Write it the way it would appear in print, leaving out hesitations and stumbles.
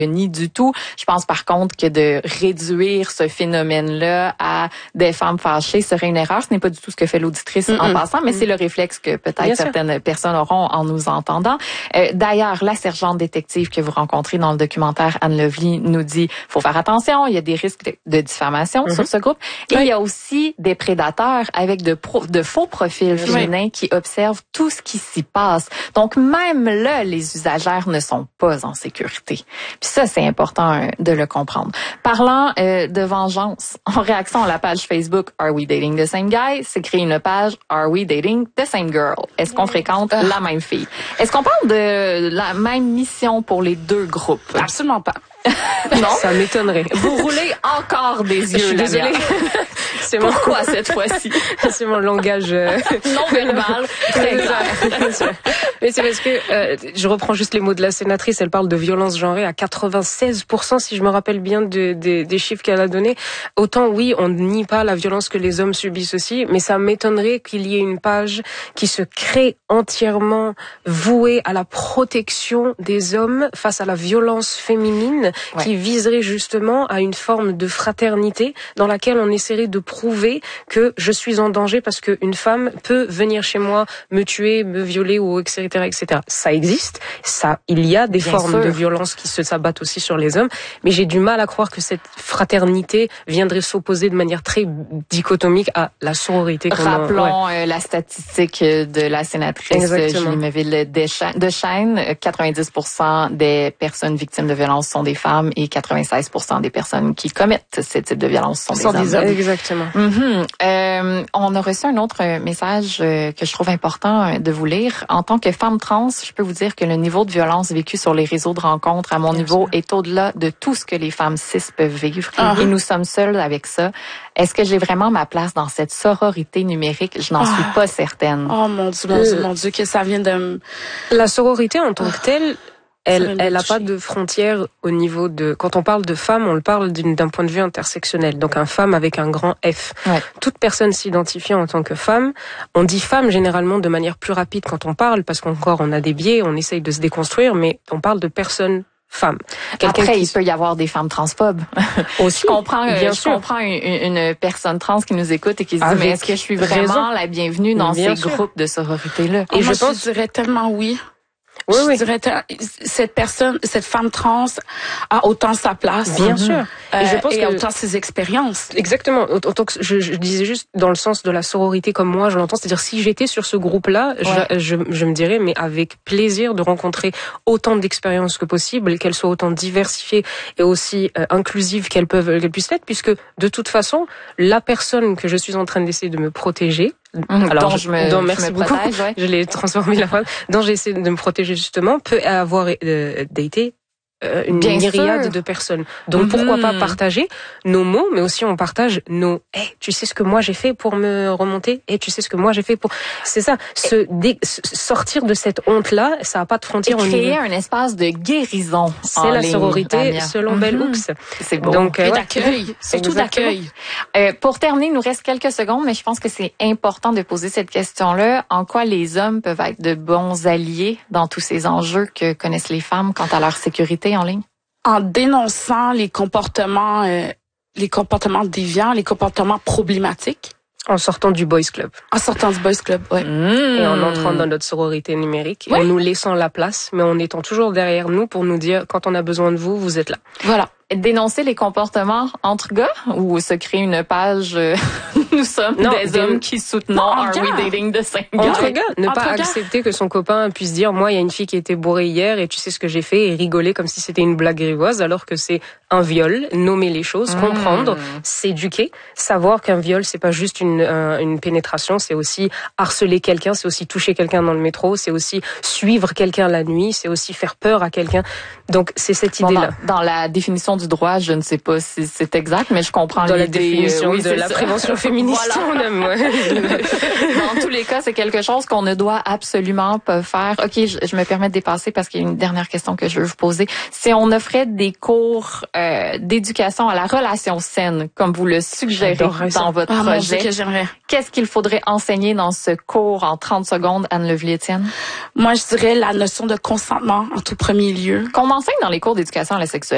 ni du tout. Je pense par contre que de réduire ce phénomène-là à des femmes fâchées serait une erreur. Ce n'est pas du tout ce que fait l'auditrice en passant, mais c'est le réflexe que peut-être certaines personnes auront en nous entendant. D'ailleurs, la sergente détective que vous rencontrez dans le documentaire Anne Lovely nous dit faut faire attention, il y a des risques de diffamation sur ce groupe. Et il y a aussi des prédateurs avec de faux profils féminins qui observent tout ce qui s'y passe. Donc même là, les usagères ne sont pas en sécurité. Puis ça, c'est important de le comprendre. Parlant de vengeance, en réaction à la page Facebook Are We Dating the Same Guy, c'est créé une page Are We Dating the Same Girl? Est-ce qu'on fréquente la même fille? Est-ce qu'on parle de la même mission pour les deux groupes? Absolument pas. Non, ça m'étonnerait. Vous roulez encore des yeux. Je suis désolée. Pourquoi cette fois-ci? C'est mon langage non verbal. Très clair. Mais c'est parce que je reprends juste les mots de la sénatrice. Elle parle de violence genrée à 96%, si je me rappelle bien des chiffres qu'elle a donnés. Autant oui, on ne nie pas la violence que les hommes subissent aussi, mais ça m'étonnerait qu'il y ait une page qui se crée entièrement vouée à la protection des hommes face à la violence féminine. Qui viserait justement à une forme de fraternité dans laquelle on essaierait de prouver que je suis en danger parce qu'une femme peut venir chez moi, me tuer, me violer ou etc. etc. Ça existe, il y a des formes de violence qui se s'abattent aussi sur les hommes, mais j'ai du mal à croire que cette fraternité viendrait s'opposer de manière très dichotomique à la sororité. Rappelons la statistique de la sénatrice Julie Meuville-Deschênes. 90% des personnes victimes de violences sont des femmes et 96% des personnes qui commettent ce type de violence sont des hommes. Exactement. On a reçu un autre message que je trouve important de vous lire. En tant que femme trans, je peux vous dire que le niveau de violence vécu sur les réseaux de rencontres à mon niveau est au-delà de tout ce que les femmes cis peuvent vivre. Et nous sommes seules avec ça. Est-ce que j'ai vraiment ma place dans cette sororité numérique? Je n'en suis pas certaine. Oh mon Dieu, mon Dieu, que ça vient de... La sororité en tant que telle, elle n'a pas de frontières au niveau de... Quand on parle de femme, on le parle d'un point de vue intersectionnel. Donc un femme avec un grand F. Toute personne s'identifiant en tant que femme, on dit femme généralement de manière plus rapide quand on parle, parce qu'encore on a des biais, on essaye de se déconstruire, mais on parle de personne femme. Après, il peut y avoir des femmes transphobes. Aussi, je comprends une personne trans qui nous écoute et qui se dit mais est-ce que je suis vraiment la bienvenue dans ces groupes de sororité-là? Et je dirais tellement oui. Je dirais, cette femme trans a autant sa place. Bien sûr. Et je pense qu'elle a autant ses expériences. Exactement. Autant que je disais juste dans le sens de la sororité comme moi, je l'entends. C'est-à-dire, si j'étais sur ce groupe-là, je me dirais, mais avec plaisir de rencontrer autant d'expériences que possible, qu'elles soient autant diversifiées et aussi inclusives qu'elles puissent l'être, puisque de toute façon, la personne que je suis en train d'essayer de me protéger, alors, merci beaucoup. Je l'ai transformé la phrase. Dont j'essaie de me protéger justement, peut avoir daté une myriade de personnes. Donc pourquoi pas partager nos mots, mais aussi on partage nos tu sais ce que moi j'ai fait pour me remonter, tu sais ce que moi j'ai fait pour... C'est ça, sortir de cette honte-là, ça n'a pas de frontières. Et créer un espace de guérison. C'est la sororité selon Bell Hooks. C'est beau. Donc, et d'accueil, surtout d'accueil. Pour terminer, il nous reste quelques secondes, mais je pense que c'est important de poser cette question-là. En quoi les hommes peuvent être de bons alliés dans tous ces enjeux que connaissent les femmes quant à leur sécurité en ligne? En dénonçant les comportements déviants, les comportements problématiques. En sortant du boys club. En sortant du boys club, oui. Et en entrant dans notre sororité numérique, en nous laissant la place, mais en étant toujours derrière nous pour nous dire quand on a besoin de vous, vous êtes là. Voilà. Dénoncer les comportements entre gars ou se créer une page nous sommes des hommes qui soutenons Are We Dating the Same Guy? Entre gars, ne pas accepter que son copain puisse dire moi il y a une fille qui était bourrée hier et tu sais ce que j'ai fait et rigoler comme si c'était une blague grivoise alors que c'est un viol, nommer les choses, comprendre, s'éduquer, savoir qu'un viol c'est pas juste une pénétration, c'est aussi harceler quelqu'un, c'est aussi toucher quelqu'un dans le métro, c'est aussi suivre quelqu'un la nuit, c'est aussi faire peur à quelqu'un. Donc c'est cette idée-là. Dans la définition du droit, je ne sais pas si c'est exact, mais je comprends dans l'idée. La définition de la prévention féministe, on aime. Dans tous les cas, c'est quelque chose qu'on ne doit absolument pas faire. OK, je me permets de dépasser parce qu'il y a une dernière question que je veux vous poser. Si on offrait des cours d'éducation à la relation saine, comme vous le suggérez dans votre projet, qu'est-ce qu'il faudrait enseigner dans ce cours en 30 secondes, Anne Lovely-Étienne? Moi, je dirais la notion de consentement en tout premier lieu. Qu'on enseigne dans les cours d'éducation à la sexualité.